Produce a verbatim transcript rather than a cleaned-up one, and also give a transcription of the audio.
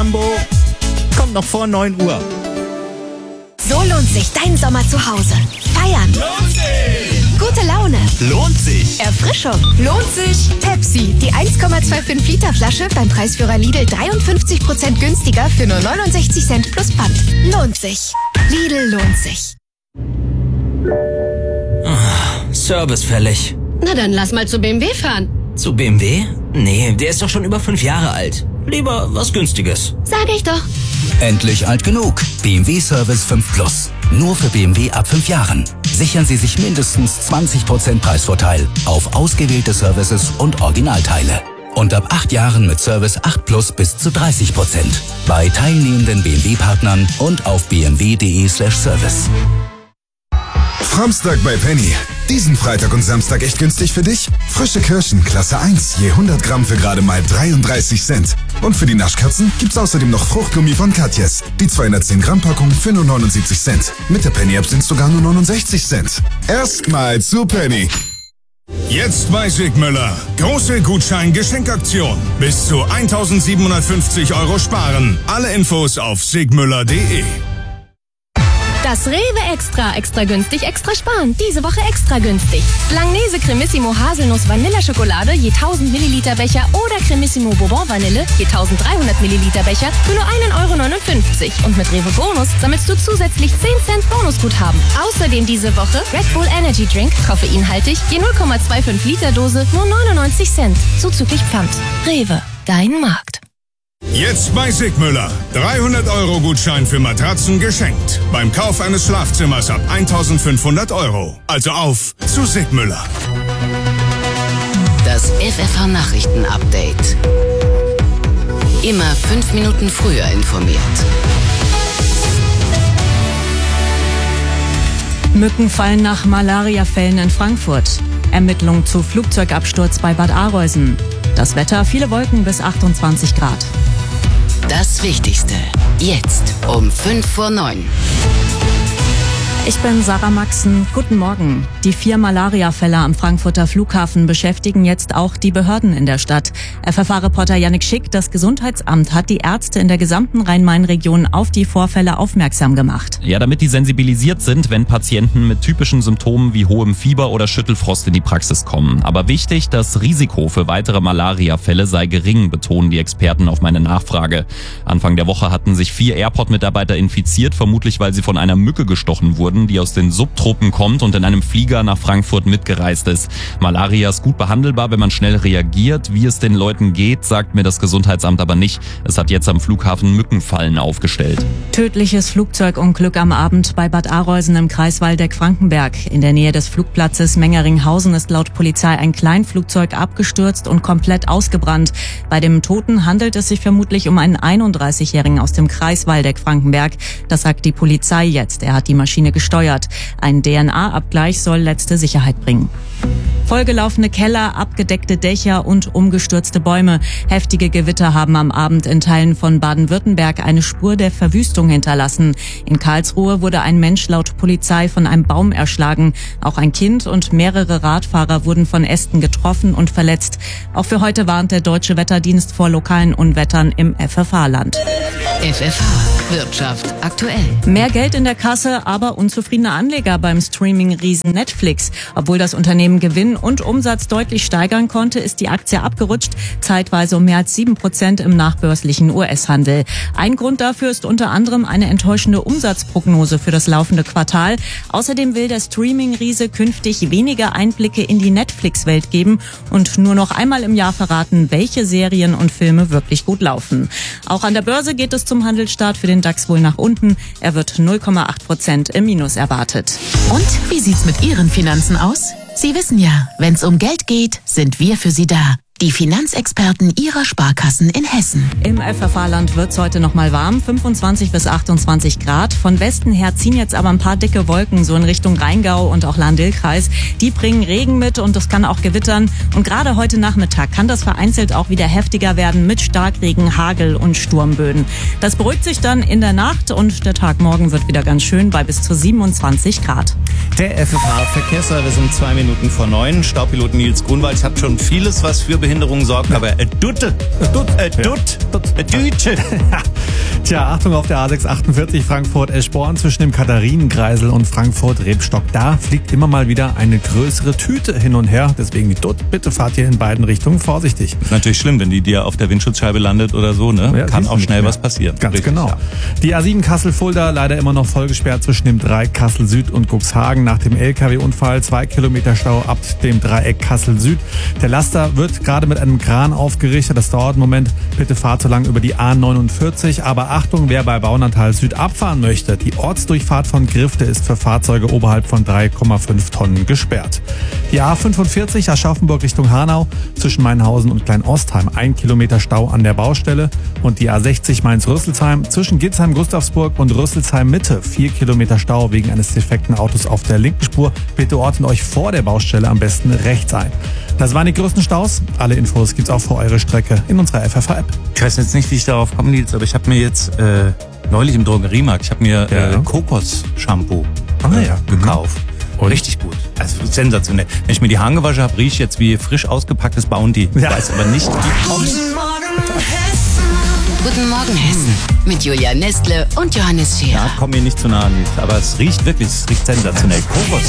Lambo kommt noch vor neun Uhr. So lohnt sich dein Sommer zu Hause. Feiern. Lohnt sich. Gute Laune. Lohnt sich. Erfrischung. Lohnt sich. Pepsi, die eins Komma fünfundzwanzig Liter Flasche beim Preisführer Lidl dreiundfünfzig Prozent günstiger für nur neunundsechzig Cent plus Pfand. Lohnt sich. Lidl lohnt sich. Oh, Service fällig. Na dann lass mal zu B M W fahren. Zu B M W? Nee, der ist doch schon über fünf Jahre alt. Lieber was Günstiges. Sag ich doch. Endlich alt genug. B M W Service fünf Plus. Nur für B M W ab fünf Jahren. Sichern Sie sich mindestens zwanzig Prozent Preisvorteil auf ausgewählte Services und Originalteile. Und ab acht Jahren mit Service acht Plus bis zu dreißig Prozent. Bei teilnehmenden B M W-Partnern und auf b m w punkt d e slash service. Framstag bei Penny. Diesen Freitag und Samstag echt günstig für dich? Frische Kirschen, Klasse eins, je hundert Gramm für gerade mal dreiunddreißig Cent. Und für die Naschkatzen gibt's außerdem noch Fruchtgummi von Katjes. Die zweihundertzehn Gramm Packung für nur neunundsiebzig Cent. Mit der Penny-App sind's sogar nur neunundsechzig Cent. Erstmal zu Penny. Jetzt bei Sigmüller. Große Gutschein-Geschenkaktion. Bis zu eintausendsiebenhundertfünfzig Euro sparen. Alle Infos auf sigmüller punkt de. Das Rewe Extra. Extra günstig, extra sparen. Diese Woche extra günstig. Langnese Cremissimo Haselnuss Vanilleschokolade je tausend Milliliter Becher oder Cremissimo Bourbon Vanille je tausenddreihundert Milliliter Becher für nur ein Euro neunundfünfzig. Und mit Rewe Bonus sammelst du zusätzlich zehn Cent Bonusguthaben. Außerdem diese Woche Red Bull Energy Drink, koffeinhaltig, je null Komma fünfundzwanzig Liter Dose, nur neunundneunzig Cent. Zuzüglich Pfand. Rewe, dein Markt. Jetzt bei Sigmüller. dreihundert Euro Gutschein für Matratzen geschenkt. Beim Kauf eines Schlafzimmers ab eintausendfünfhundert Euro. Also auf zu Sigmüller. Das F F H-Nachrichten-Update. Immer fünf Minuten früher informiert. Mücken fallen nach Malariafällen in Frankfurt. Ermittlung zu Flugzeugabsturz bei Bad Arolsen. Das Wetter, viele Wolken bis achtundzwanzig Grad. Das Wichtigste. Jetzt um fünf vor neun. Ich bin Sarah Maxen. Guten Morgen. Die vier Malariafälle am Frankfurter Flughafen beschäftigen jetzt auch die Behörden in der Stadt. F F H-Reporter Yannick Schick, das Gesundheitsamt hat die Ärzte in der gesamten Rhein-Main-Region auf die Vorfälle aufmerksam gemacht. Ja, damit die sensibilisiert sind, wenn Patienten mit typischen Symptomen wie hohem Fieber oder Schüttelfrost in die Praxis kommen. Aber wichtig, das Risiko für weitere Malariafälle sei gering, betonen die Experten auf meine Nachfrage. Anfang der Woche hatten sich vier Airport-Mitarbeiter infiziert, vermutlich weil sie von einer Mücke gestochen wurden, die aus den Subtropen kommt und in einem Flieger nach Frankfurt mitgereist ist. Malaria ist gut behandelbar, wenn man schnell reagiert. Wie es den Leuten geht, sagt mir das Gesundheitsamt aber nicht. Es hat jetzt am Flughafen Mückenfallen aufgestellt. Tödliches Flugzeugunglück am Abend bei Bad Arolsen im Kreis Waldeck-Frankenberg. In der Nähe des Flugplatzes Mengeringhausen ist laut Polizei ein Kleinflugzeug abgestürzt und komplett ausgebrannt. Bei dem Toten handelt es sich vermutlich um einen einunddreißigjährigen aus dem Kreis Waldeck-Frankenberg. Das sagt die Polizei jetzt. Er hat die Maschine gesteuert. Ein D N A-Abgleich soll letzte Sicherheit bringen. Vollgelaufene Keller, abgedeckte Dächer und umgestürzte Bäume. Heftige Gewitter haben am Abend in Teilen von Baden-Württemberg eine Spur der Verwüstung hinterlassen. In Karlsruhe wurde ein Mensch laut Polizei von einem Baum erschlagen. Auch ein Kind und mehrere Radfahrer wurden von Ästen getroffen und verletzt. Auch für heute warnt der Deutsche Wetterdienst vor lokalen Unwettern im F F H-Land. F F H Wirtschaft aktuell. Mehr Geld in der Kasse, aber unzufriedene Anleger beim Streaming-Riesen Netflix. Obwohl das Unternehmen Gewinn und Umsatz deutlich steigern konnte, ist die Aktie abgerutscht, zeitweise um mehr als sieben Prozent im nachbörslichen U S-Handel. Ein Grund dafür ist unter anderem eine enttäuschende Umsatzprognose für das laufende Quartal. Außerdem will der Streaming-Riese künftig weniger Einblicke in die Netflix-Welt geben und nur noch einmal im Jahr verraten, welche Serien und Filme wirklich gut laufen. Auch an der Börse geht es zum Handelsstart für den DAX wohl nach unten. Er wird null Komma acht Prozent im Minus erwartet. Und wie sieht's mit Ihren Finanzen aus? Sie wissen ja, wenn's um Geld geht, sind wir für Sie da. Die Finanzexperten Ihrer Sparkassen in Hessen. Im F F H-Land wird's heute noch mal warm, fünfundzwanzig bis achtundzwanzig Grad. Von Westen her ziehen jetzt aber ein paar dicke Wolken so in Richtung Rheingau und auch Lahn-Dill-Kreis. Die bringen Regen mit und es kann auch gewittern. Und gerade heute Nachmittag kann das vereinzelt auch wieder heftiger werden mit Starkregen, Hagel und Sturmböen. Das beruhigt sich dann in der Nacht und der Tag morgen wird wieder ganz schön bei bis zu siebenundzwanzig Grad. Der F F H-Verkehrsservice um zwei Minuten vor neun. Staubpilot Nils Grunwald hat schon vieles, was für Behinderungen sorgt, aber äh, Dutte, äh, Dutt, äh, Dutt, äh, Düte. Tja, Achtung auf der A sechs achtundvierzig Frankfurt-Eschborn zwischen dem Katharinenkreisel und Frankfurt-Rebstock. Da fliegt immer mal wieder eine größere Tüte hin und her. Deswegen die Dutt, bitte fahrt ihr in beiden Richtungen vorsichtig. Ist natürlich schlimm, wenn die dir auf der Windschutzscheibe landet oder so, ne? Ja, kann auch schnell was passieren. Ganz Richtig, genau. Ja. Die A sieben Kassel-Fulda leider immer noch voll gesperrt zwischen dem Dreieck Kassel-Süd und Cuxhagen nach dem L K W-Unfall. Zwei Kilometer Stau ab dem Dreieck Kassel-Süd. Der Laster wird gerade mit einem Kran aufgerichtet. Das dauert einen Moment. Bitte fahrt so lang über die A neunundvierzig. Aber Achtung, wer bei Baunatal Süd abfahren möchte. Die Ortsdurchfahrt von Grifte ist für Fahrzeuge oberhalb von drei Komma fünf Tonnen gesperrt. Die A fünfundvierzig Aschaffenburg Richtung Hanau zwischen Mainhausen und Kleinostheim. Ein Kilometer Stau an der Baustelle. Und die A sechzig Mainz-Rüsselsheim zwischen Gitzheim-Gustavsburg und Rüsselsheim-Mitte. Vier Kilometer Stau wegen eines defekten Autos auf der linken Spur. Bitte ordnet euch vor der Baustelle am besten rechts ein. Das waren die größten Staus. Alle Infos gibt's auch für eure Strecke in unserer F F H-App. Ich weiß jetzt nicht, wie ich darauf komme, Nils, aber ich habe mir jetzt äh, neulich im Drogeriemarkt, ich habe mir Ja. äh, Kokos-Shampoo Ah, äh, ja. gekauft. Und? Richtig gut. Also sensationell. Wenn ich mir die Haare gewaschen habe, rieche ich jetzt wie frisch ausgepacktes Bounty. Ich Ja. weiß aber nicht, wie kommt's. Guten Morgen, Hessen. Mit Julia Nestle und Johannes Scherer. Ja, komm mir nicht zu nahe, Nils, aber es riecht wirklich, es riecht sensationell. Kokos.